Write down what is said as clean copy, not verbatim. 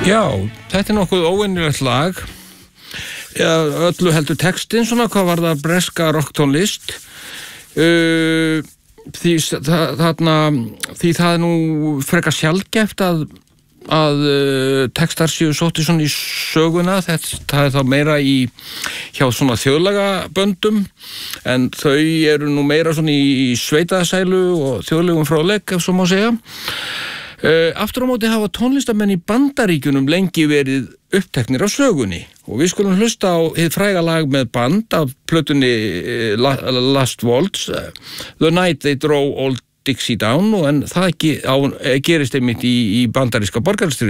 Já, þetta nokkuð óvenjulegt lag. Öllu heldur textin svona, hvað var það breska rocktónlist. Því það nú frekar sjaldgæft að textar séu sóttir svona í söguna. Það þá meira hjá svona þjóðlagaböndum, en þau eru nú meira svona í sveitaðasælu og þjóðlegum fróðleik, ef svo má segja. Aftur á móti hafa tónlistamenn í Bandaríkjunum lengi verið uppteknir af sögunni og við skulum hlusta á hið fræga lag með band af plötunni Last Waltz, The Night They Drove Old Dixie Down, en það gerist einmitt í bandaríska borgarastyrjöldinni.